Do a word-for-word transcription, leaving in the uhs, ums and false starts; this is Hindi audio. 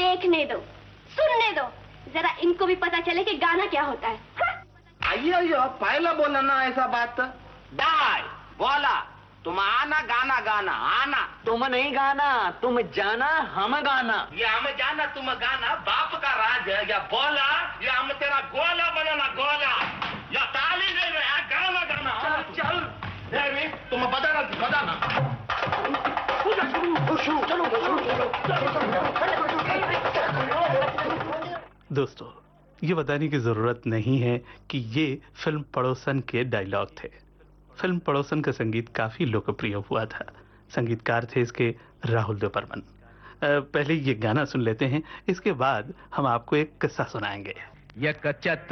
देखने दो, सुनने दो, जरा इनको भी पता चले कि गाना क्या होता है। हाँ? अयो अयो पहले बोला ना ऐसा बात। दाई बोला तुम आना गाना गाना आना। तुम नहीं गाना, तुम जाना हम गाना। ये हम जाना तुम गाना बाप का राज है, या बोला या हम तेरा गोला बनाना गोला, या ताली नहीं रहा गाना गाना। चल चल देवी तुम बजाना बजाना। दोस्तों, ये बताने की जरूरत नहीं है कि ये फिल्म पड़ोसन के डायलॉग थे। फिल्म पड़ोसन का संगीत काफी लोकप्रिय हुआ था। संगीतकार थे इसके राहुल देवबर्मन। पहले ये गाना सुन लेते हैं, इसके बाद हम आपको एक किस्सा सुनाएंगे। ये कच्चा